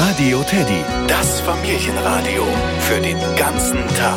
Radio Teddy, das Familienradio für den ganzen Tag.